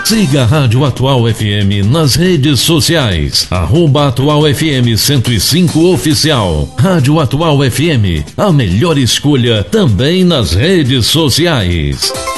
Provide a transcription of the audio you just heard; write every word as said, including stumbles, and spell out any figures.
Siga a Rádio Atual F M nas redes sociais. Arroba Atual F M cento e cinco Oficial. Rádio Atual F M, a melhor escolha também nas redes sociais.